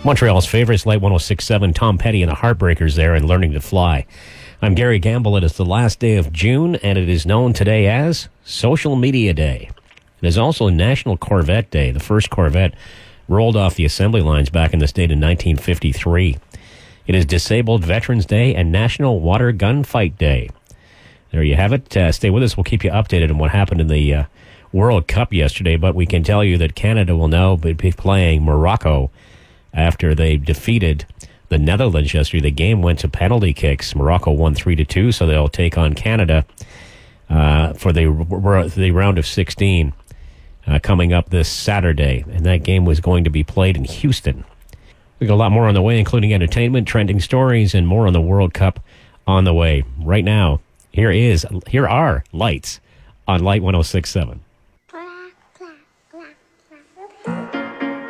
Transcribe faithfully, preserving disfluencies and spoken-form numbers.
Montreal's favorites, Light one oh six point seven, Tom Petty and the Heartbreakers there and Learning to Fly. I'm Gary Gamble. It is the last day of June, and it is known today as Social Media Day. It is also National Corvette Day. The first Corvette rolled off the assembly lines back in the state in nineteen fifty-three. It is Disabled Veterans Day and National Water Gun Fight Day. There you have it. Uh, stay with us. We'll keep you updated on what happened in the uh, World Cup yesterday, but we can tell you that Canada will now be playing Morocco after they defeated the Netherlands yesterday. The game went to penalty kicks. Morocco won three to two, so they'll take on Canada uh, for the the round of sixteen uh, coming up this Saturday. And that game was going to be played in Houston. We got a lot more on the way, including entertainment, trending stories, and more on the World Cup on the way. Right now, here is here are Lights on Light one oh six point seven.